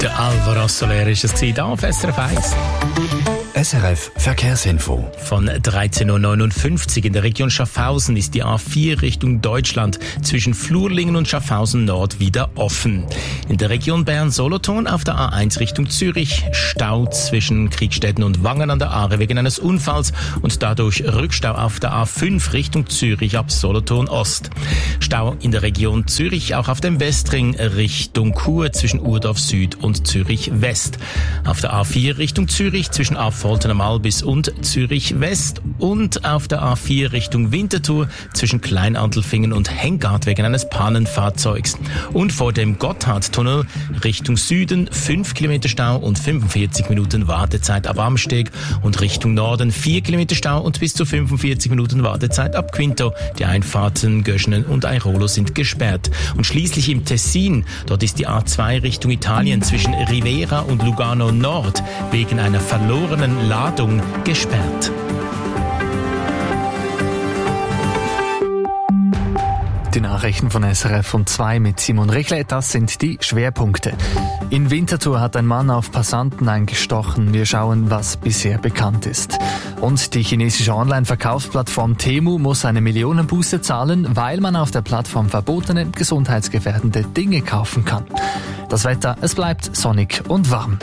Der Alvaro Soler ist es hier auf SRF 1. SRF Verkehrsinfo. Von 13.59 Uhr in der Region Schaffhausen ist die A4 Richtung Deutschland zwischen Flurlingen und Schaffhausen Nord wieder offen. In der Region Bern-Solothurn auf der A1 Richtung Zürich Stau zwischen Kriegstetten und Wangen an der Aare wegen eines Unfalls und dadurch Rückstau auf der A5 Richtung Zürich ab Solothurn Ost. Stau in der Region Zürich auch auf dem Westring Richtung Chur zwischen Urdorf Süd und Zürich West. Auf der A4 Richtung Zürich zwischen Affolten am Albis und Zürich West und auf der A4 Richtung Winterthur zwischen Kleinantelfingen und Hengart wegen eines Pannenfahrzeugs. Und vor dem Gotthardtunnel Richtung Süden 5 Kilometer Stau und 45 Minuten Wartezeit ab Amsteg und Richtung Norden 4 Kilometer Stau und bis zu 45 Minuten Wartezeit ab Quinto. Die Einfahrten Göschenen und Airolo sind gesperrt. Und schließlich im Tessin, dort ist die A2 Richtung Italien zwischen Rivera und Lugano Nord wegen einer verlorenen Ladung gesperrt. Die Nachrichten von SRF um 2 mit Simon Richle, das sind die Schwerpunkte. In Winterthur hat ein Mann auf Passanten eingestochen. Wir schauen, was bisher bekannt ist. Und die chinesische Online-Verkaufsplattform Temu muss eine Millionenbuße zahlen, weil man auf der Plattform verbotene, gesundheitsgefährdende Dinge kaufen kann. Das Wetter, es bleibt sonnig und warm.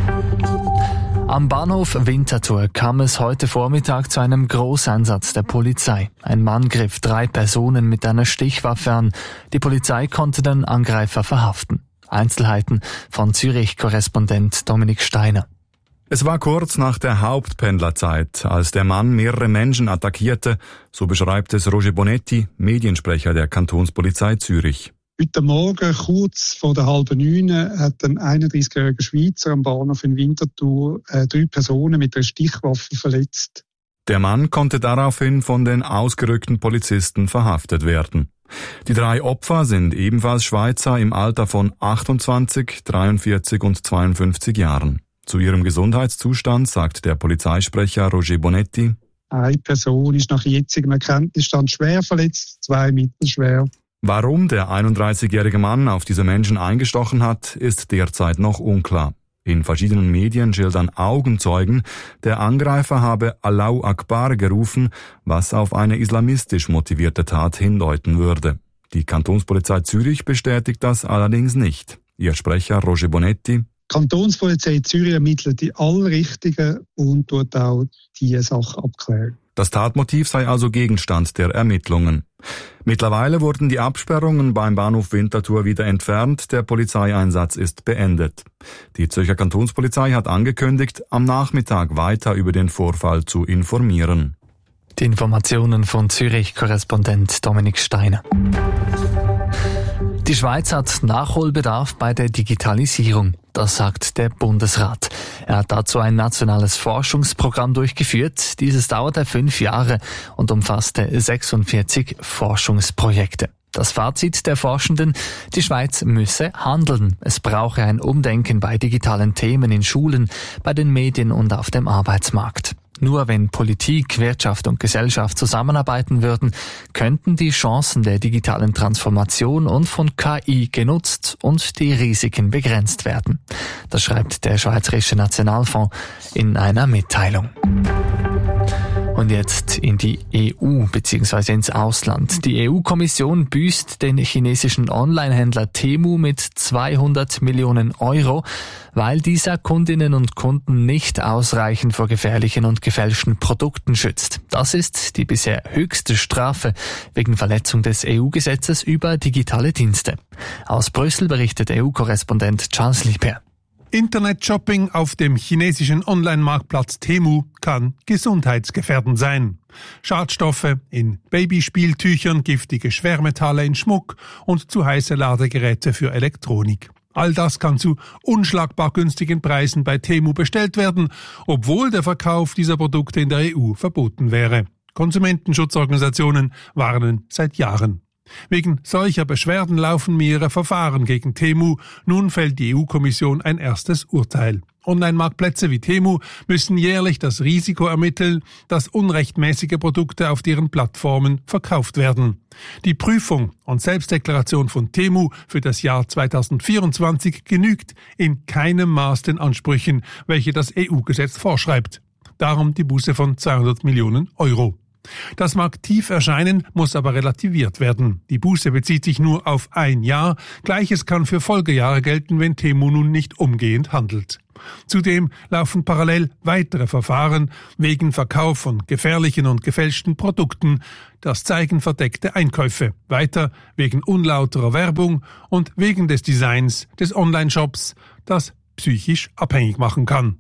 Am Bahnhof Winterthur kam es heute Vormittag zu einem Großeinsatz der Polizei. Ein Mann griff 3 Personen mit einer Stichwaffe an. Die Polizei konnte den Angreifer verhaften. Einzelheiten von Zürich-Korrespondent Dominik Steiner. Es war kurz nach der Hauptpendlerzeit, als der Mann mehrere Menschen attackierte, so beschreibt es Roger Bonetti, Mediensprecher der Kantonspolizei Zürich. Heute Morgen, kurz vor der 8:30, hat ein 31-jähriger Schweizer am Bahnhof in Winterthur 3 Personen mit einer Stichwaffe verletzt. Der Mann konnte daraufhin von den ausgerückten Polizisten verhaftet werden. Die 3 Opfer sind ebenfalls Schweizer im Alter von 28, 43 und 52 Jahren. Zu ihrem Gesundheitszustand sagt der Polizeisprecher Roger Bonetti: Eine Person ist nach jetzigem Erkenntnisstand schwer verletzt, 2 mittelschwer. Warum der 31-jährige Mann auf diese Menschen eingestochen hat, ist derzeit noch unklar. In verschiedenen Medien schildern Augenzeugen, der Angreifer habe Allahu Akbar gerufen, was auf eine islamistisch motivierte Tat hindeuten würde. Die Kantonspolizei Zürich bestätigt das allerdings nicht. Ihr Sprecher Roger Bonetti: Die Kantonspolizei Zürich ermittelt die Allrichtigen und tut auch diese Sache abklären. Das Tatmotiv sei also Gegenstand der Ermittlungen. Mittlerweile wurden die Absperrungen beim Bahnhof Winterthur wieder entfernt, der Polizeieinsatz ist beendet. Die Zürcher Kantonspolizei hat angekündigt, am Nachmittag weiter über den Vorfall zu informieren. Die Informationen von Zürich-Korrespondent Dominik Steiner. Die Schweiz hat Nachholbedarf bei der Digitalisierung, das sagt der Bundesrat. Er hat dazu ein nationales Forschungsprogramm durchgeführt. Dieses dauerte 5 Jahre und umfasste 46 Forschungsprojekte. Das Fazit der Forschenden: Die Schweiz müsse handeln. Es brauche ein Umdenken bei digitalen Themen in Schulen, bei den Medien und auf dem Arbeitsmarkt. Nur wenn Politik, Wirtschaft und Gesellschaft zusammenarbeiten würden, könnten die Chancen der digitalen Transformation und von KI genutzt und die Risiken begrenzt werden. Das schreibt der Schweizerische Nationalfonds in einer Mitteilung. Und jetzt in die EU bzw. ins Ausland. Die EU-Kommission büßt den chinesischen Online-Händler Temu mit 200 Millionen Euro, weil dieser Kundinnen und Kunden nicht ausreichend vor gefährlichen und gefälschten Produkten schützt. Das ist die bisher höchste Strafe wegen Verletzung des EU-Gesetzes über digitale Dienste. Aus Brüssel berichtet EU-Korrespondent Charles Liebherr. Internet-Shopping auf dem chinesischen Online-Marktplatz Temu kann gesundheitsgefährdend sein. Schadstoffe in Babyspieltüchern, giftige Schwermetalle in Schmuck und zu heiße Ladegeräte für Elektronik. All das kann zu unschlagbar günstigen Preisen bei Temu bestellt werden, obwohl der Verkauf dieser Produkte in der EU verboten wäre. Konsumentenschutzorganisationen warnen seit Jahren. Wegen solcher Beschwerden laufen mehrere Verfahren gegen Temu. Nun fällt die EU-Kommission ein erstes Urteil. Online-Marktplätze wie Temu müssen jährlich das Risiko ermitteln, dass unrechtmäßige Produkte auf deren Plattformen verkauft werden. Die Prüfung und Selbstdeklaration von Temu für das Jahr 2024 genügt in keinem Maß den Ansprüchen, welche das EU-Gesetz vorschreibt. Darum die Buße von 200 Millionen Euro. Das mag tief erscheinen, muss aber relativiert werden. Die Buße bezieht sich nur auf ein Jahr. Gleiches kann für Folgejahre gelten, wenn Temu nun nicht umgehend handelt. Zudem laufen parallel weitere Verfahren wegen Verkauf von gefährlichen und gefälschten Produkten. Das zeigen verdeckte Einkäufe. Weiter wegen unlauterer Werbung und wegen des Designs des Online-Shops, das psychisch abhängig machen kann.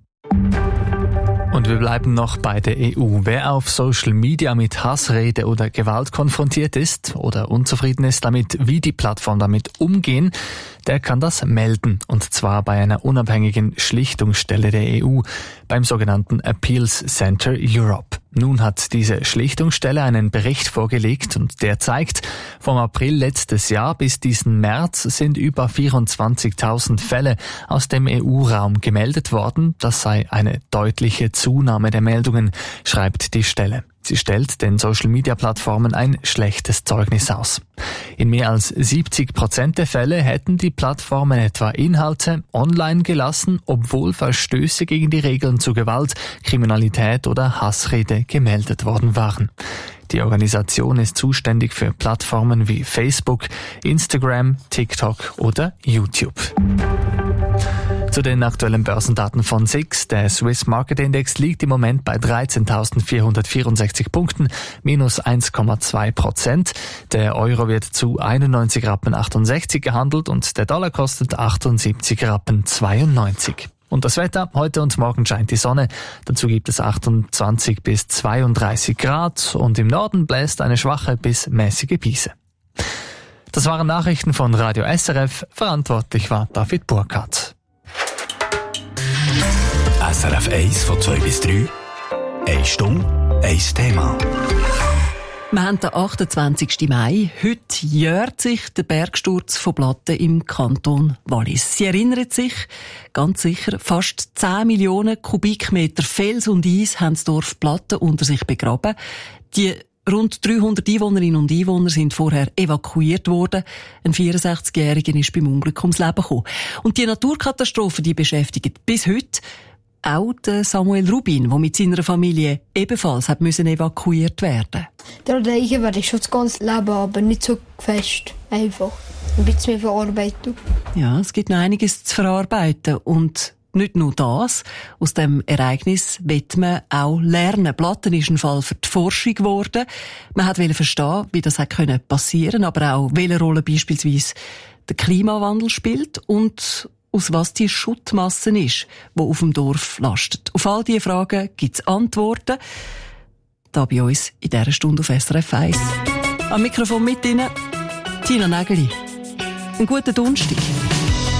Und wir bleiben noch bei der EU. Wer auf Social Media mit Hassrede oder Gewalt konfrontiert ist oder unzufrieden ist damit, wie die Plattform damit umgehen, der kann das melden. Und zwar bei einer unabhängigen Schlichtungsstelle der EU, beim sogenannten Appeals Center Europe. Nun hat diese Schlichtungsstelle einen Bericht vorgelegt und der zeigt, vom April letztes Jahr bis diesen März sind über 24.000 Fälle aus dem EU-Raum gemeldet worden. Das sei eine deutliche Zunahme der Meldungen, schreibt die Stelle. Sie stellt den Social-Media-Plattformen ein schlechtes Zeugnis aus. In mehr als 70% der Fälle hätten die Plattformen etwa Inhalte online gelassen, obwohl Verstöße gegen die Regeln zu Gewalt, Kriminalität oder Hassrede gemeldet worden waren. Die Organisation ist zuständig für Plattformen wie Facebook, Instagram, TikTok oder YouTube. Zu den aktuellen Börsendaten von SIX. Der Swiss Market Index liegt im Moment bei 13.464 Punkten, minus 1,2%. Der Euro wird zu 91,68 Rappen gehandelt und der Dollar kostet 78,92 Rappen. Und das Wetter, heute und morgen scheint die Sonne, dazu gibt es 28 bis 32 Grad und im Norden bläst eine schwache bis mäßige Brise. Das waren Nachrichten von Radio SRF, verantwortlich war David Burkhardt. SRF 1 von 2 bis 3. 1 Stunde, 1 Thema. Wir haben den 28. Mai. Heute jährt sich der Bergsturz von Platten im Kanton Wallis. Sie erinnert sich, ganz sicher, fast 10 Millionen Kubikmeter Fels und Eis haben das Dorf Platten unter sich begraben. Die rund 300 Einwohnerinnen und Einwohner sind vorher evakuiert worden. Ein 64-Jähriger ist beim Unglück ums Leben gekommen. Und die Naturkatastrophe, die beschäftigt bis heute auch den Samuel Rubin, der mit seiner Familie ebenfalls hat müssen evakuiert werden. Der Regen werde ich schon das ganze Leben, aber nicht so fest. Einfach ein bisschen mehr Verarbeitung. Ja, es gibt noch einiges zu verarbeiten. Und nicht nur das. Aus dem Ereignis will man auch lernen. Platten ist ein Fall für die Forschung geworden. Man wollte verstehen, wie das passieren konnte, aber auch, welche Rolle beispielsweise der Klimawandel spielt und aus was die Schuttmasse ist, die auf dem Dorf lastet. Auf all diese Fragen gibt es Antworten. Da bei uns in dieser Stunde auf SRF 1. Am Mikrofon mit Ihnen Tina Nägeli. Einen guten Donnerstag.